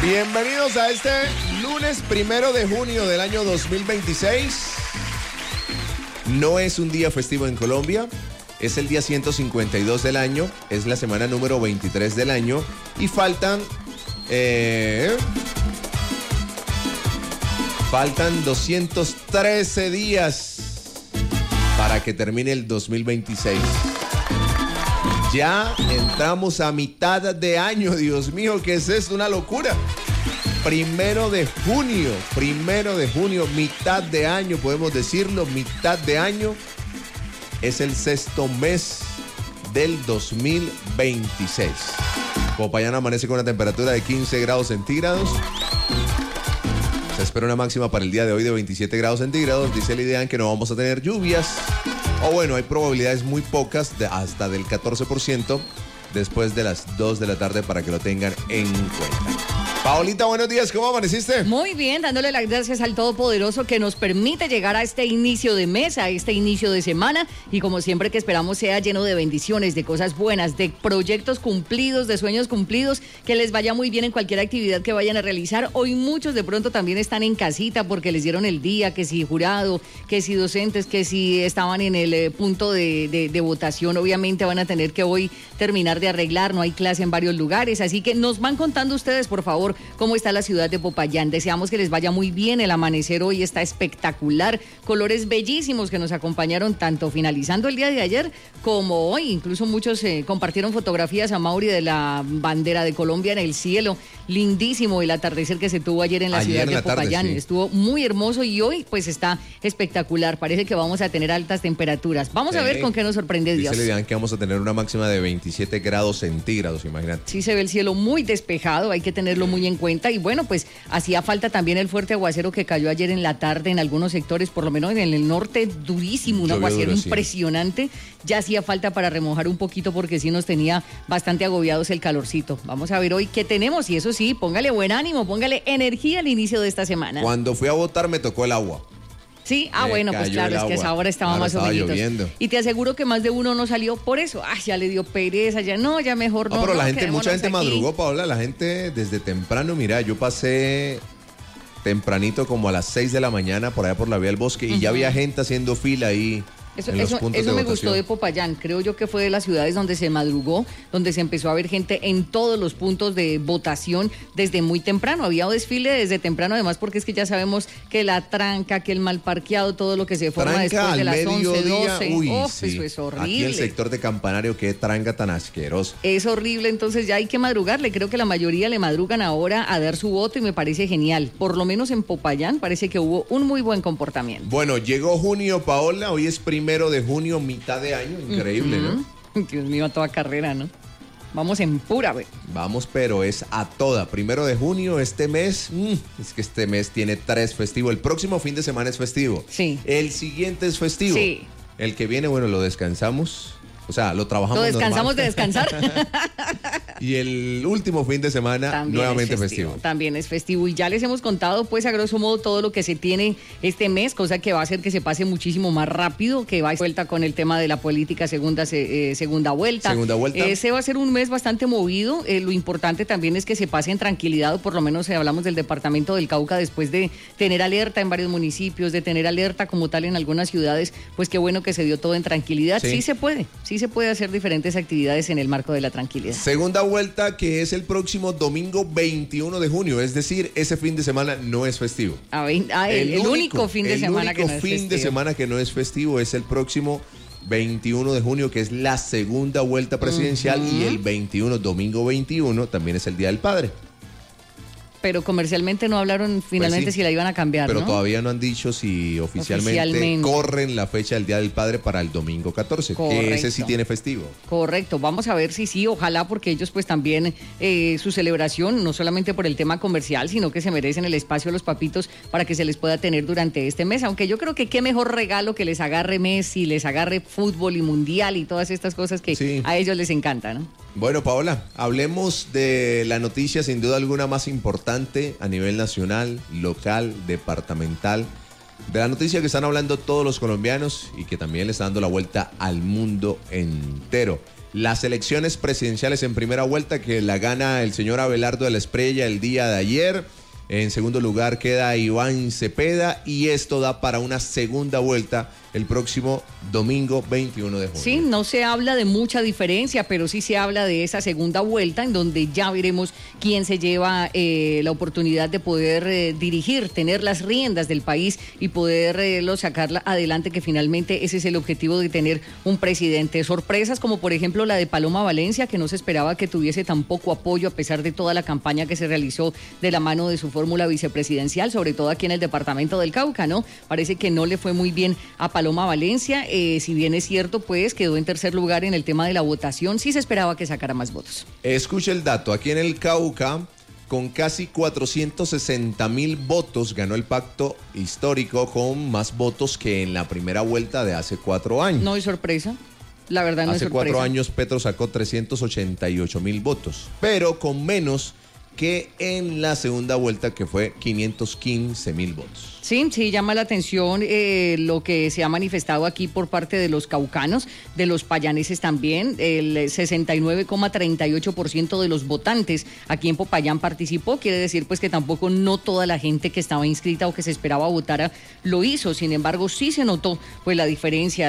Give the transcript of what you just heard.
Bienvenidos a este lunes 1 de junio del año 2026. No es un día festivo en Colombia, es el día 152 del año, es la semana número 23 del año y faltan 213 días para que termine el 2026. Ya entramos a mitad de año, Dios mío, ¿qué es esto? Una locura. 1 de junio, mitad de año, podemos decirlo, mitad de año. Es el sexto mes del 2026. Popayán amanece con una temperatura de 15 grados centígrados. Se espera una máxima para el día de hoy de 27 grados centígrados. Dice el IDEAN que no vamos a tener lluvias. O bueno, hay probabilidades muy pocas, hasta del 14%, después de las 2 de la tarde para que lo tengan en cuenta. Paolita, buenos días, ¿cómo amaneciste? Muy bien, dándole las gracias al Todopoderoso que nos permite llegar a este inicio de mes, a este inicio de semana, y como siempre que esperamos sea lleno de bendiciones, de cosas buenas, de proyectos cumplidos, de sueños cumplidos, que les vaya muy bien en cualquier actividad que vayan a realizar. Hoy muchos de pronto también están en casita porque les dieron el día, que si jurado, que si docentes, que si estaban en el punto de votación, obviamente van a tener que hoy terminar de arreglar, no hay clase en varios lugares, así que nos van contando ustedes, por favor, cómo está la ciudad de Popayán. Deseamos que les vaya muy bien. El amanecer hoy está espectacular. Colores bellísimos que nos acompañaron tanto finalizando el día de ayer como hoy. Incluso muchos compartieron fotografías a Mauri de la bandera de Colombia en el cielo. Lindísimo el atardecer que se tuvo ayer en la ciudad de Popayán. Tarde, sí. Estuvo muy hermoso y hoy pues está espectacular. Parece que vamos a tener altas temperaturas. Vamos a ver con qué nos sorprende Dios. Dice Lidian que vamos a tener una máxima de 27 grados centígrados, imagínate. Sí, se ve el cielo muy despejado, hay que tenerlo muy en cuenta. Y bueno, pues hacía falta también el fuerte aguacero que cayó ayer en la tarde en algunos sectores, por lo menos en el norte, durísimo, un aguacero impresionante. Ya hacía falta para remojar un poquito porque sí nos tenía bastante agobiados el calorcito. Vamos a ver hoy qué tenemos y eso sí, póngale buen ánimo, póngale energía al inicio de esta semana. Cuando fui a votar me tocó el agua. Sí, bueno, pues claro, es que a esa hora estaba más o menos. Y te aseguro que más de uno no salió por eso. Ya le dio pereza, ya mejor no. Pero mucha gente madrugó, Paola, la gente desde temprano, mira, yo pasé tempranito como a las 6 de la mañana por allá por la vía del Bosque y ya había gente haciendo fila ahí. Eso me gustó de Popayán, creo yo que fue de las ciudades donde se madrugó, donde se empezó a ver gente en todos los puntos de votación desde muy temprano. Había desfile desde temprano, además porque es que ya sabemos que la tranca, que el mal parqueado, todo lo que se forma después de las 11, 12. Uy, sí. Eso es horrible. Aquí el sector de Campanario, qué tranca tan asqueroso. Es horrible, entonces ya hay que madrugarle. Creo que la mayoría le madrugan ahora a dar su voto y me parece genial. Por lo menos en Popayán parece que hubo un muy buen comportamiento. Bueno, llegó junio, Paola, hoy es 1 de junio, mitad de año, increíble, ¿no? Dios mío, a toda carrera, ¿no? Vamos en pura, güey. Vamos, pero es a toda. 1 de junio, este mes, es que este mes tiene 3 festivos. El próximo fin de semana es festivo. Sí. El siguiente es festivo. Sí. El que viene, bueno, lo descansamos. O sea, lo trabajamos normal. Lo descansamos de descansar. Y el último fin de semana también nuevamente festivo. También es festivo. Y ya les hemos contado, pues, a grosso modo, todo lo que se tiene este mes, cosa que va a hacer que se pase muchísimo más rápido, que va a vuelta con el tema de la política segunda vuelta. Segunda vuelta. Ese va a ser un mes bastante movido. Lo importante también es que se pase en tranquilidad, o por lo menos hablamos del departamento del Cauca, después de tener alerta en varios municipios, de tener alerta como tal en algunas ciudades, pues qué bueno que se dio todo en tranquilidad. Sí se puede hacer diferentes actividades en el marco de la tranquilidad. Segunda vuelta, que es el próximo domingo 21 de junio, es decir, ese fin de semana no es festivo. El único fin de semana que no es festivo. El único fin de semana que no es festivo es el próximo 21 de junio, que es la segunda vuelta presidencial, y el 21, domingo 21, también es el Día del Padre. Pero comercialmente no hablaron finalmente pues sí, si la iban a cambiar, pero ¿no? Todavía no han dicho si oficialmente corren la fecha del Día del Padre para el domingo 14, correcto, que ese sí tiene festivo. Correcto, vamos a ver si sí, ojalá, porque ellos pues también su celebración, no solamente por el tema comercial, sino que se merecen el espacio a los papitos para que se les pueda tener durante este mes, aunque yo creo que qué mejor regalo que les agarre Messi, les agarre fútbol y mundial y todas estas cosas que sí, a ellos les encanta, ¿no? Bueno, Paola, hablemos de la noticia sin duda alguna más importante a nivel nacional, local, departamental, de la noticia que están hablando todos los colombianos y que también le está dando la vuelta al mundo entero. Las elecciones presidenciales en primera vuelta, que la gana el señor Abelardo de la Espriella el día de ayer. En segundo lugar queda Iván Cepeda y esto da para una segunda vuelta el próximo domingo 21 de junio. Sí, no se habla de mucha diferencia, pero sí se habla de esa segunda vuelta en donde ya veremos quién se lleva la oportunidad de poder dirigir, tener las riendas del país y poderlo sacar adelante, que finalmente ese es el objetivo de tener un presidente. Sorpresas como por ejemplo la de Paloma Valencia, que no se esperaba que tuviese tan poco apoyo a pesar de toda la campaña que se realizó de la mano de su fórmula vicepresidencial, sobre todo aquí en el departamento del Cauca, ¿no? Parece que no le fue muy bien a Paloma Valencia, si bien es cierto, pues quedó en tercer lugar en el tema de la votación, sí se esperaba que sacara más votos. Escuche el dato, aquí en el Cauca, con casi 460,000 votos, ganó el pacto histórico con más votos que en la primera vuelta de hace 4 años. No hay sorpresa. La verdad no es sorpresa. Hace 4 años Petro sacó 388,000 votos, pero con menos que en la segunda vuelta, que fue 515,000 votos. Sí, llama la atención lo que se ha manifestado aquí por parte de los caucanos, de los payaneses también. El 69,38% de los votantes aquí en Popayán participó. Quiere decir pues que tampoco no toda la gente que estaba inscrita o que se esperaba votar lo hizo. Sin embargo, sí se notó pues la diferencia.